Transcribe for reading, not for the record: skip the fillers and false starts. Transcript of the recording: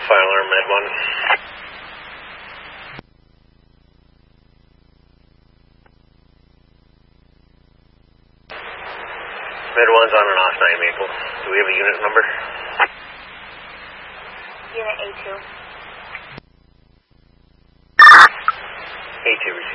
Fire alarm, Med 1. Med 1's on and off 9 Maple. Do we have a unit number? Unit A2. A2